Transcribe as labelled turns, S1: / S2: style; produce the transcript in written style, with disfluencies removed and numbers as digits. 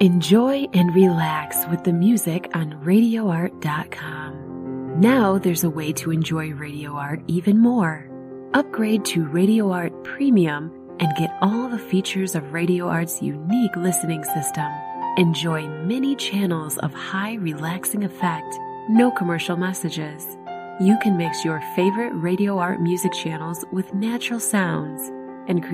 S1: Enjoy and relax with the music on RadioArt.com. Now there's a way to enjoy Radio Art even more. Upgrade to Radio Art Premium and get all the features of Radio Art's unique listening system. Enjoy many channels of high relaxing effect, no commercial messages. You can mix your favorite Radio Art music channels with natural sounds and create